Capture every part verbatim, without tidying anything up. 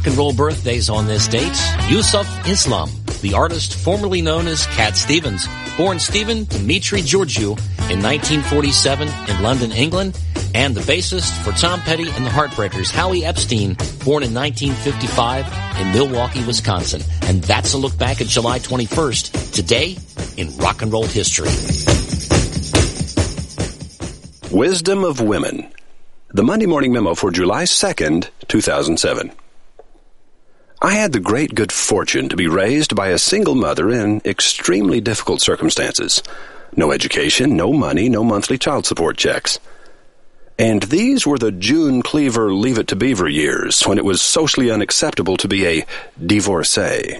rock and roll birthdays on this date. Yusuf Islam, the artist formerly known as Cat Stevens, born Stephen Dimitri Georgiou in nineteen forty-seven in London, England, and the bassist for Tom Petty and the Heartbreakers, Howie Epstein, born in nineteen fifty-five in Milwaukee, Wisconsin. And that's a look back at July twenty-first, today in rock and roll history. Wisdom of Women. The Monday Morning Memo for July second, two thousand seven. I had the great good fortune to be raised by a single mother in extremely difficult circumstances. No education, no money, no monthly child support checks. And these were the June Cleaver Leave It to Beaver years, when it was socially unacceptable to be a divorcee.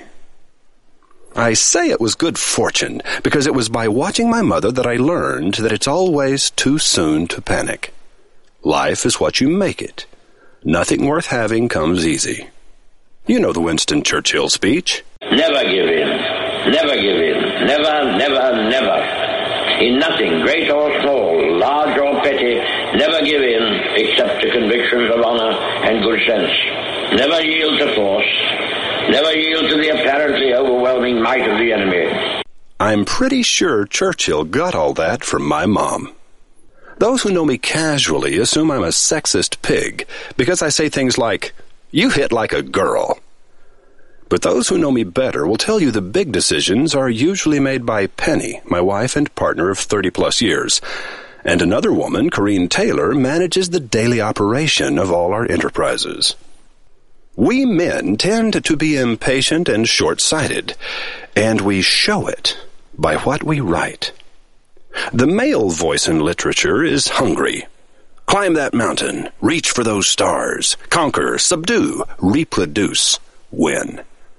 I say it was good fortune because it was by watching my mother that I learned that it's always too soon to panic. Life is what you make it. Nothing worth having comes easy. You know the Winston Churchill speech. Never give in. Never give in. Never, never, never. In nothing, great or small, large or petty, never give in except to convictions of honor and good sense. Never yield to force. Never yield to the apparently overwhelming might of the enemy. I'm pretty sure Churchill got all that from my mom. Those who know me casually assume I'm a sexist pig because I say things like, "You hit like a girl." But those who know me better will tell you the big decisions are usually made by Penny, my wife and partner of thirty-plus years, and another woman, Corrine Taylor, manages the daily operation of all our enterprises. We men tend to be impatient and short-sighted, and we show it by what we write. The male voice in literature is hungry. Climb that mountain, reach for those stars, conquer, subdue, reproduce, win.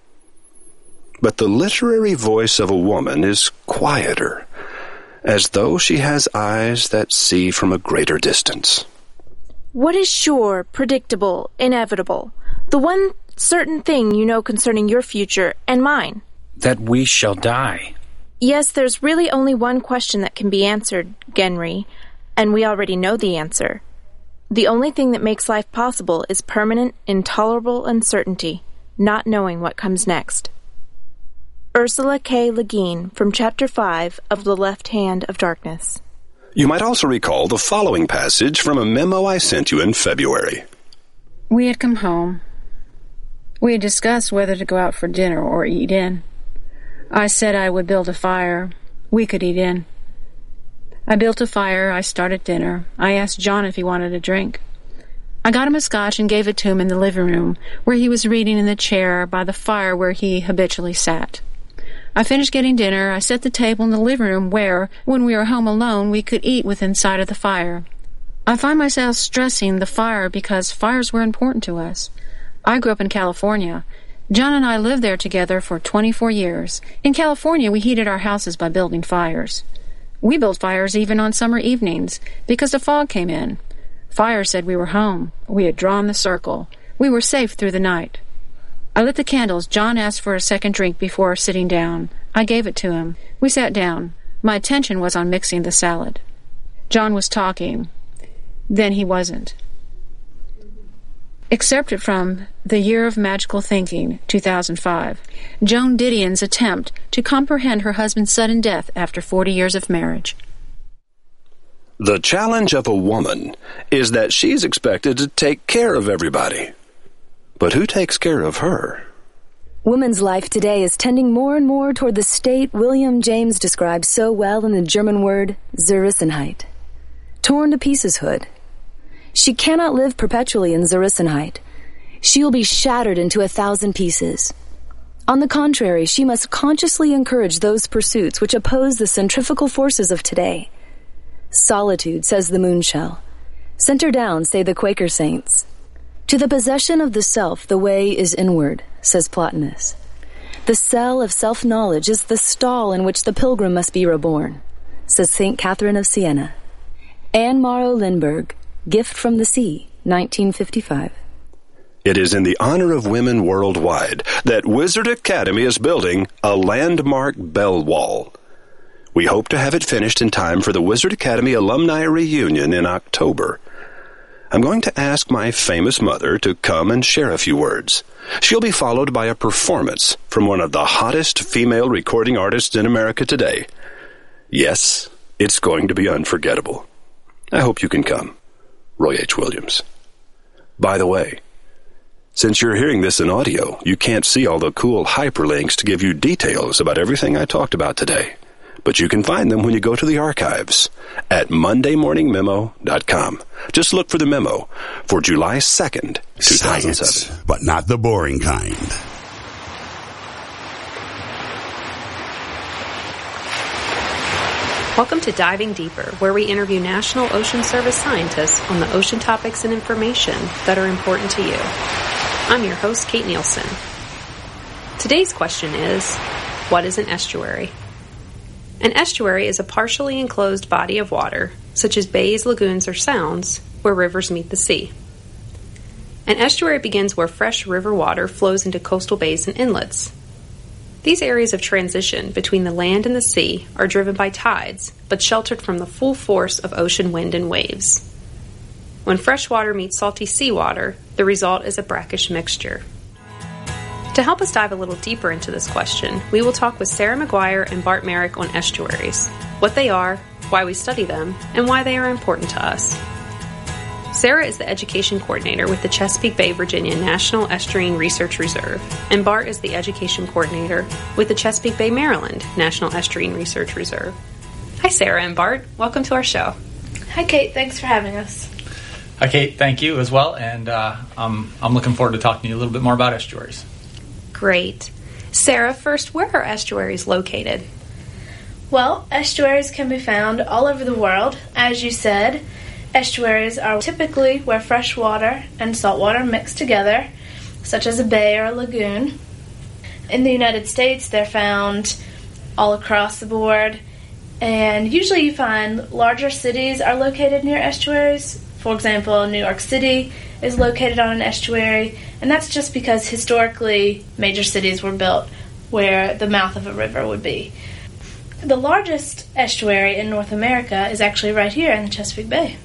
But the literary voice of a woman is quieter, as though she has eyes that see from a greater distance. What is sure, predictable, inevitable? The one certain thing you know concerning your future and mine? That we shall die. Yes, there's really only one question that can be answered, Genry, and we already know the answer. The only thing that makes life possible is permanent, intolerable uncertainty, not knowing what comes next. Ursula K. Le Guin from Chapter five of The Left Hand of Darkness. You might also recall the following passage from a memo I sent you in February. We had come home. We had discussed whether to go out for dinner or eat in. I said I would build a fire. We could eat in. I built a fire. I started dinner. I asked John if he wanted a drink. I got him a scotch and gave it to him in the living room, where he was reading in the chair by the fire where he habitually sat. I finished getting dinner. I set the table in the living room where, when we were home alone, we could eat within sight of the fire. I find myself stressing the fire because fires were important to us. I grew up in California. John and I lived there together for twenty-four years. In California, we heated our houses by building fires. We built fires even on summer evenings because the fog came in. Fire said we were home. We had drawn the circle. We were safe through the night. I lit the candles. John asked for a second drink before sitting down. I gave it to him. We sat down. My attention was on mixing the salad. John was talking. Then he wasn't. Excerpted from The Year of Magical Thinking, two thousand five, Joan Didion's attempt to comprehend her husband's sudden death after forty years of marriage. The challenge of a woman is that she's expected to take care of everybody. But who takes care of her? Woman's life today is tending more and more toward the state William James described so well in the German word Zerrissenheit. Torn to pieceshood. She cannot live perpetually in Zerrissenheit. She will be shattered into a thousand pieces. On the contrary, she must consciously encourage those pursuits which oppose the centrifugal forces of today. Solitude, says the Moonshell. Center down, say the Quaker saints. To the possession of the self, the way is inward, says Plotinus. The cell of self-knowledge is the stall in which the pilgrim must be reborn, says Saint Catherine of Siena. Anne Morrow Lindbergh, Gift from the Sea, nineteen fifty-five. It is in the honor of women worldwide that Wizard Academy is building a landmark bell wall. We hope to have it finished in time for the Wizard Academy alumni reunion in October. I'm going to ask my famous mother to come and share a few words. She'll be followed by a performance from one of the hottest female recording artists in America today. Yes, it's going to be unforgettable. I hope you can come. Roy H. Williams. By the way, since you're hearing this in audio, you can't see all the cool hyperlinks to give you details about everything I talked about today. But you can find them when you go to the archives at monday morning memo dot com. Just look for the memo for July second, two thousand seven. Science, but not the boring kind. Welcome to Diving Deeper, where we interview National Ocean Service scientists on the ocean topics and information that are important to you. I'm your host, Kate Nielsen. Today's question is, what is an estuary? An estuary is a partially enclosed body of water, such as bays, lagoons, or sounds, where rivers meet the sea. An estuary begins where fresh river water flows into coastal bays and inlets. These areas of transition between the land and the sea are driven by tides, but sheltered from the full force of ocean wind and waves. When fresh water meets salty seawater, the result is a brackish mixture. To help us dive a little deeper into this question, we will talk with Sarah McGuire and Bart Merrick on estuaries, what they are, why we study them, and why they are important to us. Sarah is the education coordinator with the Chesapeake Bay, Virginia National Estuarine Research Reserve, and Bart is the education coordinator with the Chesapeake Bay, Maryland National Estuarine Research Reserve. Hi, Sarah and Bart. Welcome to our show. Hi, Kate. Thanks for having us. Hi, Kate. Thank you as well. And uh, I'm, I'm looking forward to talking to you a little bit more about estuaries. Great. Sarah, first, where are estuaries located? Well, estuaries can be found all over the world. As you said, estuaries are typically where fresh water and salt water mix together, such as a bay or a lagoon. In the United States, they're found all across the board, and usually you find larger cities are located near estuaries. For example, New York City is located on an estuary, and that's just because historically major cities were built where the mouth of a river would be. The largest estuary in North America is actually right here in the Chesapeake Bay.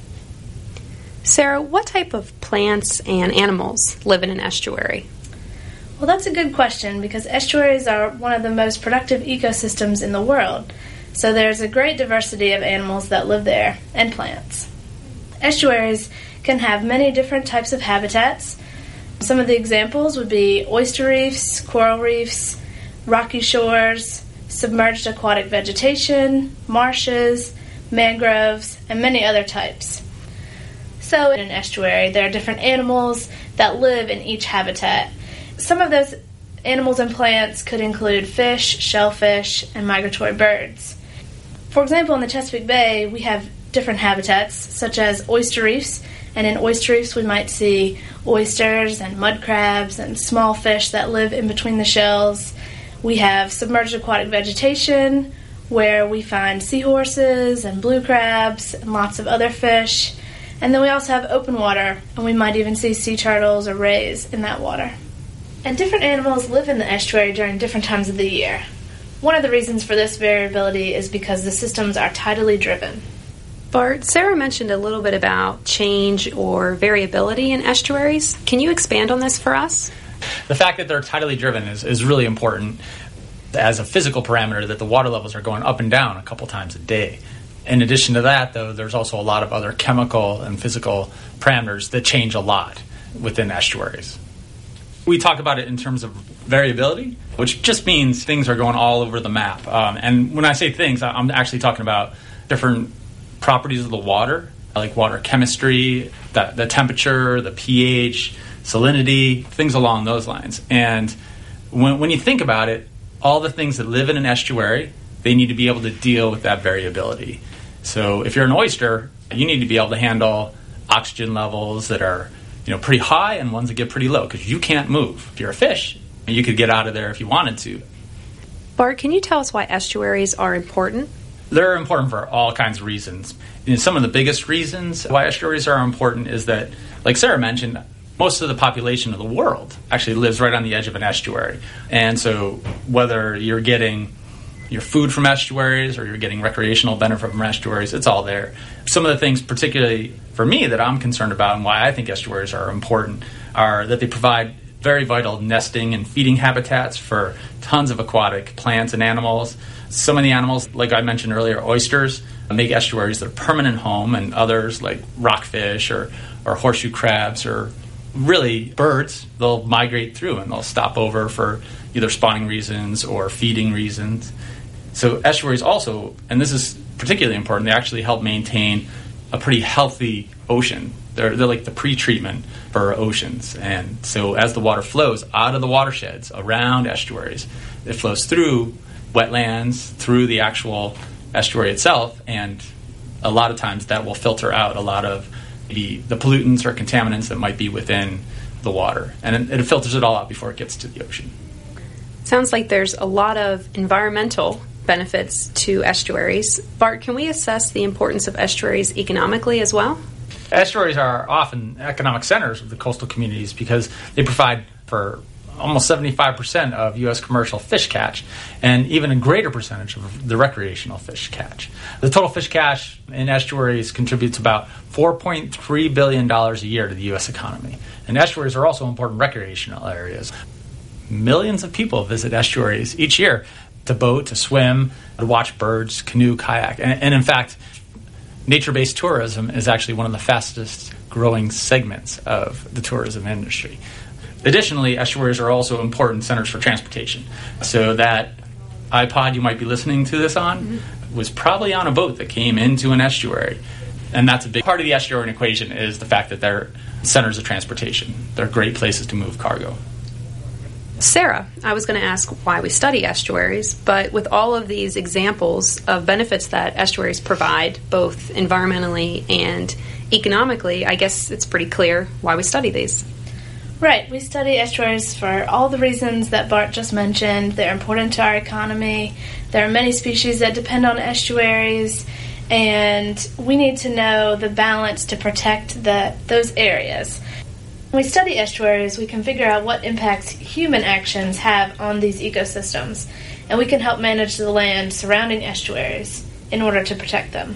Sarah, what type of plants and animals live in an estuary? Well, that's a good question because estuaries are one of the most productive ecosystems in the world. So there's a great diversity of animals that live there and plants. Estuaries can have many different types of habitats. Some of the examples would be oyster reefs, coral reefs, rocky shores, submerged aquatic vegetation, marshes, mangroves, and many other types. So in an estuary, there are different animals that live in each habitat. Some of those animals and plants could include fish, shellfish, and migratory birds. For example, in the Chesapeake Bay, we have different habitats, such as oyster reefs, and in oyster reefs we might see oysters and mud crabs and small fish that live in between the shells. We have submerged aquatic vegetation, where we find seahorses and blue crabs and lots of other fish. And then we also have open water, and we might even see sea turtles or rays in that water. And different animals live in the estuary during different times of the year. One of the reasons for this variability is because the systems are tidally driven. Bart, Sarah mentioned a little bit about change or variability in estuaries. Can you expand on this for us? The fact that they're tidally driven is, is really important as a physical parameter, that the water levels are going up and down a couple times a day. In addition to that, though, there's also a lot of other chemical and physical parameters that change a lot within estuaries. We talk about it in terms of variability, which just means things are going all over the map. Um, and when I say things, I'm actually talking about different properties of the water, like water chemistry, the, the temperature, the pH, salinity, things along those lines. And when, when you think about it, all the things that live in an estuary, they need to be able to deal with that variability. So if you're an oyster, you need to be able to handle oxygen levels that are, you know, pretty high and ones that get pretty low, because you can't move. If you're a fish, you could get out of there if you wanted to. Bart, can you tell us why estuaries are important? They're important for all kinds of reasons. You know, some of the biggest reasons why estuaries are important is that, like Sarah mentioned, most of the population of the world actually lives right on the edge of an estuary. And so whether you're getting your food from estuaries or you're getting recreational benefit from estuaries, it's all there. Some of the things, particularly for me, that I'm concerned about and why I think estuaries are important are that they provide very vital nesting and feeding habitats for tons of aquatic plants and animals. Some of the animals, like I mentioned earlier, oysters, make estuaries their permanent home, and others, like rockfish or, or horseshoe crabs or really birds, they'll migrate through and they'll stop over for either spawning reasons or feeding reasons. So estuaries also, and this is particularly important, they actually help maintain a pretty healthy ocean. They're, they're like the pre-treatment for oceans. And so as the water flows out of the watersheds around estuaries, it flows through wetlands, through the actual estuary itself, and a lot of times that will filter out a lot of maybe the pollutants or contaminants that might be within the water. And it, it filters it all out before it gets to the ocean. Sounds like there's a lot of environmental benefits to estuaries. Bart, can we assess the importance of estuaries economically as well? Estuaries are often economic centers of the coastal communities because they provide for almost seventy-five percent of U S commercial fish catch and even a greater percentage of the recreational fish catch. The total fish catch in estuaries contributes about four point three billion dollars a year to the U S economy. And estuaries are also important recreational areas. Millions of people visit estuaries each year to boat, to swim, to watch birds, canoe, kayak. And, and in fact, nature-based tourism is actually one of the fastest growing segments of the tourism industry. Additionally, estuaries are also important centers for transportation. So that iPod you might be listening to this on mm-hmm. was probably on a boat that came into an estuary. And that's a big part of the estuarine equation is the fact that they're centers of transportation. They're great places to move cargo. Sarah, I was going to ask why we study estuaries, but with all of these examples of benefits that estuaries provide, both environmentally and economically, I guess it's pretty clear why we study these. Right. We study estuaries for all the reasons that Bart just mentioned. They're important to our economy. There are many species that depend on estuaries, and we need to know the balance to protect the, those areas. When we study estuaries, we can figure out what impacts human actions have on these ecosystems, and we can help manage the land surrounding estuaries in order to protect them.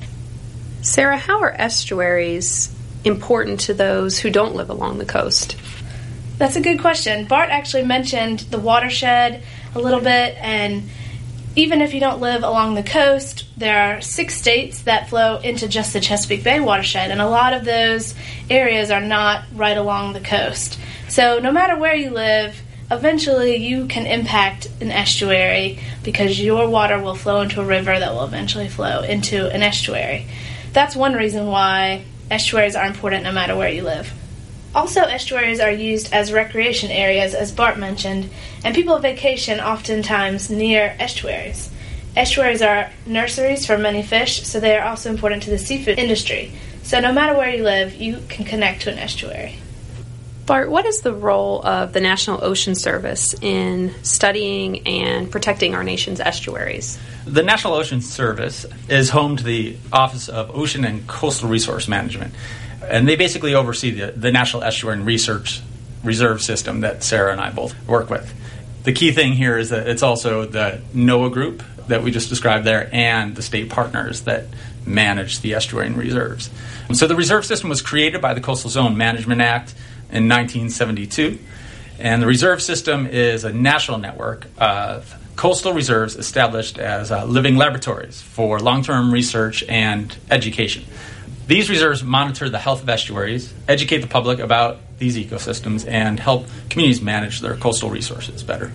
Sarah, how are estuaries important to those who don't live along the coast? That's a good question. Bart actually mentioned the watershed a little bit, and even if you don't live along the coast, there are six states that flow into just the Chesapeake Bay watershed, and a lot of those areas are not right along the coast. So no matter where you live, eventually you can impact an estuary because your water will flow into a river that will eventually flow into an estuary. That's one reason why estuaries are important no matter where you live. Also, estuaries are used as recreation areas, as Bart mentioned, and people vacation oftentimes near estuaries. Estuaries are nurseries for many fish, so they are also important to the seafood industry. So no matter where you live, you can connect to an estuary. Bart, what is the role of the National Ocean Service in studying and protecting our nation's estuaries? The National Ocean Service is home to the Office of Ocean and Coastal Resource Management, and they basically oversee the, the National Estuarine Research Reserve System that Sarah and I both work with. The key thing here is that it's also the NOAA group that we just described there and the state partners that manage the estuarine reserves. So the reserve system was created by the Coastal Zone Management Act in nineteen seventy-two, and the reserve system is a national network of coastal reserves established as uh, living laboratories for long-term research and education. These reserves monitor the health of estuaries, educate the public about these ecosystems, and help communities manage their coastal resources better.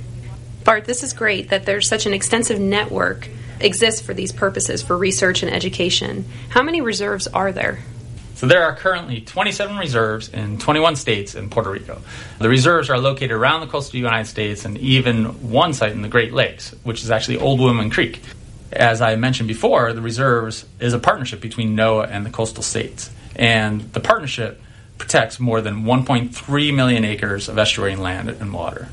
Bart, this is great that there's such an extensive network exists for these purposes, for research and education. How many reserves are there? So there are currently twenty-seven reserves in twenty-one states and Puerto Rico. The reserves are located around the coastal United States and even one site in the Great Lakes, which is actually Old Woman Creek. As I mentioned before, the reserves is a partnership between NOAA and the coastal states. And the partnership protects more than one point three million acres of estuarine land and water.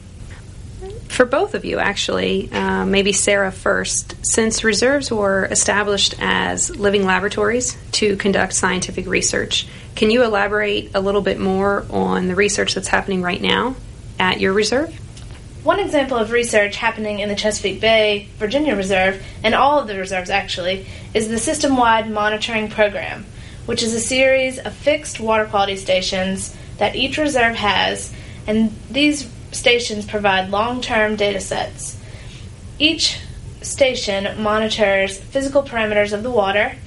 For both of you, actually, uh, maybe Sarah first, since reserves were established as living laboratories to conduct scientific research, can you elaborate a little bit more on the research that's happening right now at your reserve? One example of research happening in the Chesapeake Bay, Virginia Reserve, and all of the reserves actually, is the System-Wide Monitoring Program, which is a series of fixed water quality stations that each reserve has, and these stations provide long-term data sets. Each station monitors physical parameters of the water,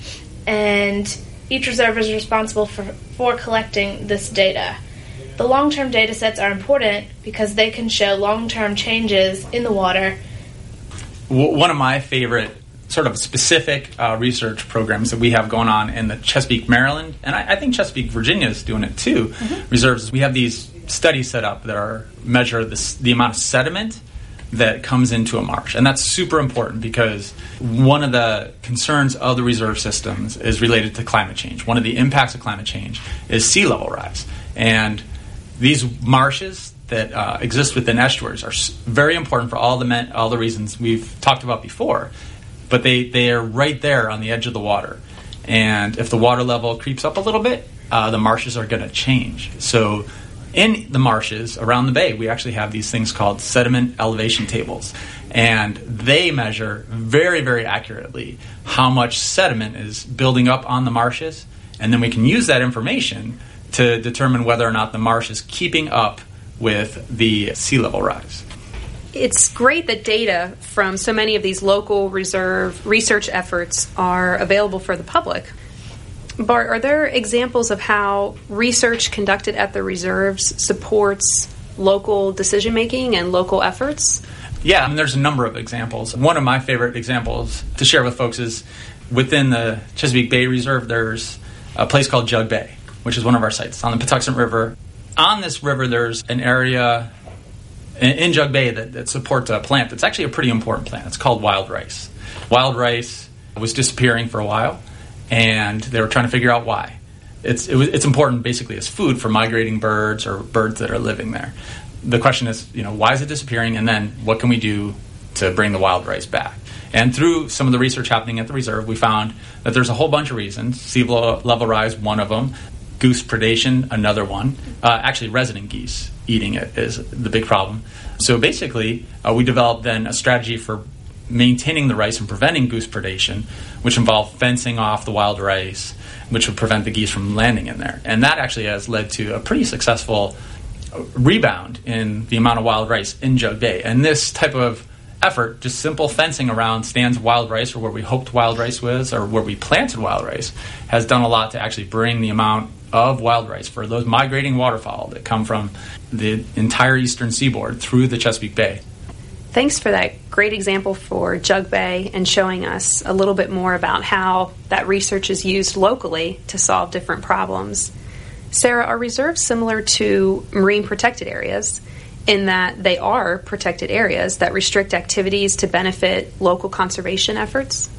and each reserve is responsible for, for collecting this data. The long-term data sets are important because they can show long-term changes in the water. One of my favorite sort of specific uh, research programs that we have going on in the Chesapeake, Maryland, and I, I think Chesapeake, Virginia is doing it too, mm-hmm. reserves. We have these studies set up that are measure this, the amount of sediment that comes into a marsh. And that's super important because one of the concerns of the reserve systems is related to climate change. One of the impacts of climate change is sea level rise. And these marshes that uh, exist within estuaries are very important for all the men, all the reasons we've talked about before. But they, they are right there on the edge of the water. And if the water level creeps up a little bit, uh, the marshes are going to change. So in the marshes around the bay, we actually have these things called sediment elevation tables. And they measure very, very accurately how much sediment is building up on the marshes. And then we can use that information to determine whether or not the marsh is keeping up with the sea level rise. It's great that data from so many of these local reserve research efforts are available for the public. Bart, are there examples of how research conducted at the reserves supports local decision-making and local efforts? Yeah, I mean, there's a number of examples. One of my favorite examples to share with folks is within the Chesapeake Bay Reserve, there's a place called Jug Bay, which is one of our sites on the Patuxent River. On this river, there's an area in, in Jug Bay that, that supports a plant that's actually a pretty important plant. It's called wild rice. Wild rice was disappearing for a while, and they were trying to figure out why. It's it was, it's important basically as food for migrating birds or birds that are living there. The question is, you know, why is it disappearing, and then what can we do to bring the wild rice back? And through some of the research happening at the reserve, we found that there's a whole bunch of reasons. Sea level rise, one of them. Goose predation, another one. Uh, actually, resident geese eating it is the big problem. So basically, uh, we developed then a strategy for maintaining the rice and preventing goose predation, which involved fencing off the wild rice, which would prevent the geese from landing in there. And that actually has led to a pretty successful rebound in the amount of wild rice in Jug Bay. And this type of effort, just simple fencing around stands of wild rice or where we hoped wild rice was or where we planted wild rice, has done a lot to actually bring the amount of wild rice for those migrating waterfowl that come from the entire eastern seaboard through the Chesapeake Bay. Thanks for that great example for Jug Bay and showing us a little bit more about how that research is used locally to solve different problems. Sarah, are reserves similar to marine protected areas in that they are protected areas that restrict activities to benefit local conservation efforts?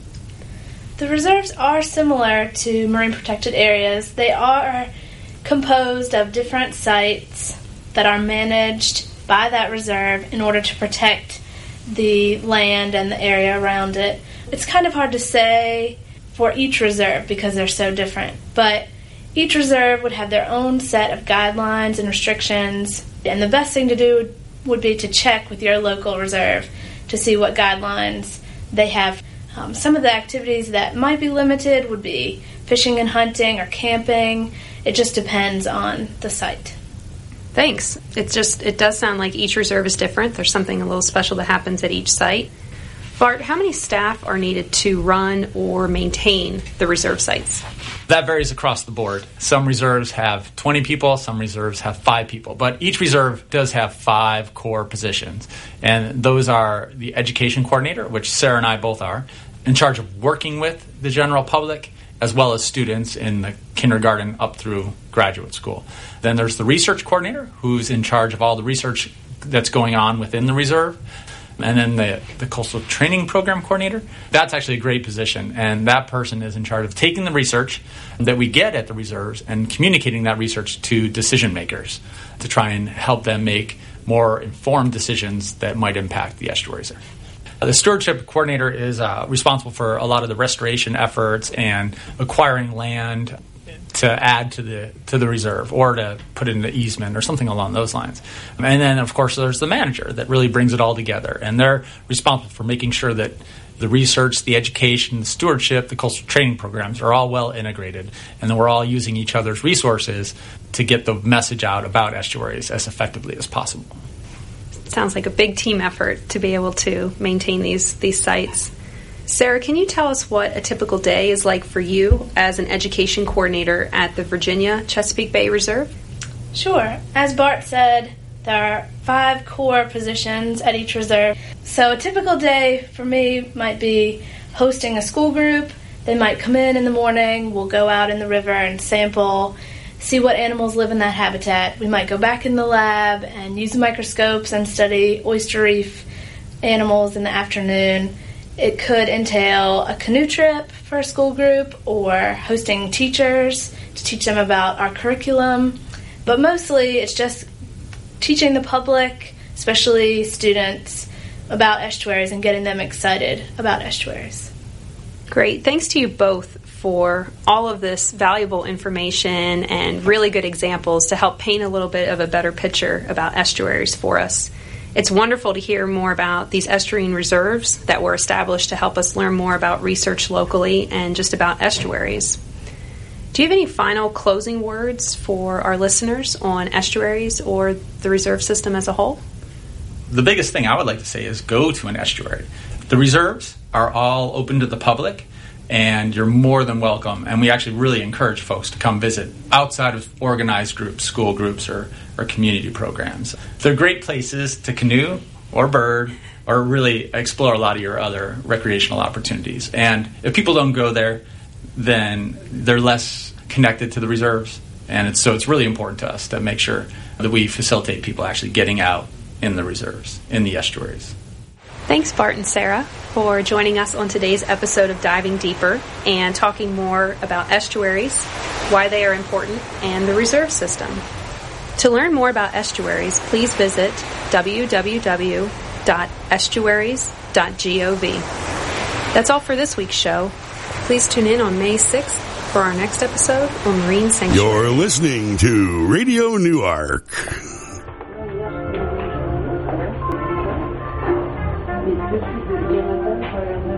The reserves are similar to marine protected areas. They are composed of different sites that are managed by that reserve in order to protect the land and the area around it. It's kind of hard to say for each reserve because they're so different, but each reserve would have their own set of guidelines and restrictions, and the best thing to do would be to check with your local reserve to see what guidelines they have. Um, some of the activities that might be limited would be fishing and hunting or camping. It just depends on the site. Thanks. It's just, it does sound like each reserve is different. There's something a little special that happens at each site. Bart, how many staff are needed to run or maintain the reserve sites? That varies across the board. Some reserves have twenty people, some reserves have five people, but each reserve does have five core positions. And those are the education coordinator, which Sarah and I both are, in charge of working with the general public, as well as students in the kindergarten up through graduate school. Then there's the research coordinator, who's in charge of all the research that's going on within the reserve. And then the, the coastal training program coordinator. That's actually a great position, and that person is in charge of taking the research that we get at the reserves and communicating that research to decision makers to try and help them make more informed decisions that might impact the estuaries there. The stewardship coordinator is uh, responsible for a lot of the restoration efforts and acquiring land to add to the to the reserve or to put in the easement or something along those lines. And then, of course, there's the manager that really brings it all together, and they're responsible for making sure that the research, the education, the stewardship, the coastal training programs are all well integrated, and then we're all using each other's resources to get the message out about estuaries as effectively as possible. Sounds like a big team effort to be able to maintain these these sites. Sarah, can you tell us what a typical day is like for you as an education coordinator at the Virginia Chesapeake Bay Reserve? Sure. As Bart said, there are five core positions at each reserve. So a typical day for me might be hosting a school group. They might come in in the morning, we'll go out in the river and sample, see what animals live in that habitat. We might go back in the lab and use the microscopes and study oyster reef animals in the afternoon. It could entail a canoe trip for a school group or hosting teachers to teach them about our curriculum. But mostly it's just teaching the public, especially students, about estuaries and getting them excited about estuaries. Great. Thanks to you both for all of this valuable information and really good examples to help paint a little bit of a better picture about estuaries for us. It's wonderful to hear more about these estuarine reserves that were established to help us learn more about research locally and just about estuaries. Do you have any final closing words for our listeners on estuaries or the reserve system as a whole? The biggest thing I would like to say is go to an estuary. The reserves are all open to the public, and you're more than welcome. And we actually really encourage folks to come visit outside of organized groups, school groups, or, or community programs. They're great places to canoe or bird or really explore a lot of your other recreational opportunities. And if people don't go there, then they're less connected to the reserves. And it's, so it's really important to us to make sure that we facilitate people actually getting out in the reserves, in the estuaries. Thanks, Bart and Sarah, for joining us on today's episode of Diving Deeper and talking more about estuaries, why they are important, and the reserve system. To learn more about estuaries, please visit w w w dot estuaries dot gov. That's all for this week's show. Please tune in on May sixth for our next episode on Marine Sanctuary. You're listening to Radio Newark. This is the